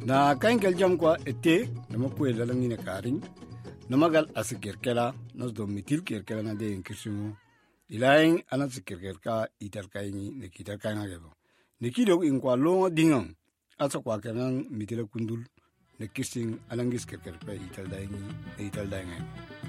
na kain kel jam kwa ete nama kwe lalangi na karing nama gal asikir kela nos do mitil kir kela na de inkisimu ilaing anasikir ka itar kaini ne kitar kaina gebo ne kido in kwa longo dingong asa kwa kanang mitila kundul ne kising alangis kir pa ital daingi.